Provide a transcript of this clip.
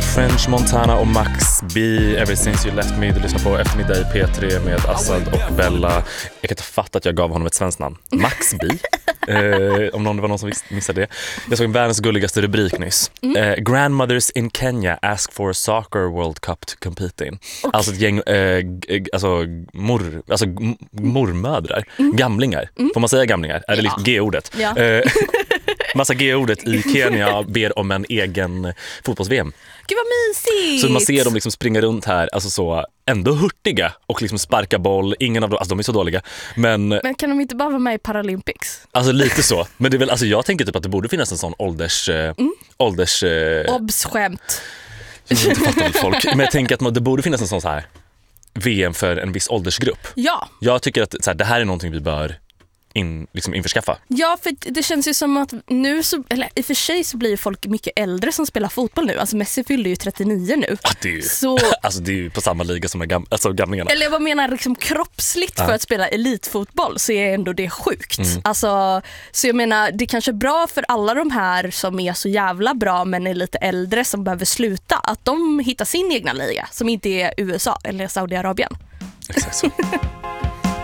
French Montana och Max B, Ever Since You Left Me. Du lyssnar på Eftermiddag i P3 med Assad och Bella. Jag kan inte fatta att jag gav honom ett svenskt namn. Max B. Om det var någon som missade det. Jag såg en världens gulligaste rubrik nyss. Grandmothers in Kenya ask for a soccer World Cup to compete in. Okay. Alltså ett gäng mormödrar. Gamlingar. Får man säga gamlingar? Är det liksom G-ordet? Ja. Massa G-ordet i Kenya ber om en egen fotbolls-VM. Gud vad mysigt! Så man ser dem liksom springa runt här, alltså så ändå hurtiga och liksom sparka boll. Ingen av dem, alltså de är så dåliga. Men kan de inte bara vara med i Paralympics? Alltså lite så. Men det är väl, alltså jag tänker typ att det borde finnas en sån Obs-skämt. Jag inte fattar väl folk. Men jag tänker att det borde finnas en sån så här VM för en viss åldersgrupp. Ja. Jag tycker att så här, det här är någonting vi bör införskaffa. Ja, för det känns ju som att nu så, eller i och för sig så blir folk mycket äldre som spelar fotboll nu. Alltså Messi fyllde ju 39 nu. Det är ju, alltså det är ju på samma liga som gamlingarna. Eller jag menar liksom kroppsligt för att spela elitfotboll så är ändå det sjukt. Alltså, så jag menar det kanske är bra för alla de här som är så jävla bra men är lite äldre som behöver sluta, att de hittar sin egna liga som inte är USA eller Saudiarabien. Exakt så.